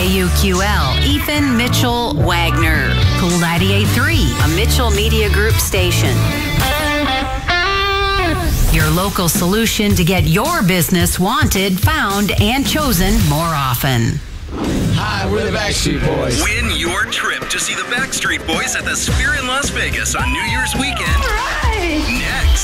KUQL, Ethan Mitchell Wagner. Cool 98.3, a Mitchell Media Group station. Your local solution to get your business wanted, found, and chosen more often. Hi, we're the Backstreet Boys. Win your trip to see the Backstreet Boys at the Sphere in Las Vegas on New Year's weekend. All right. Next.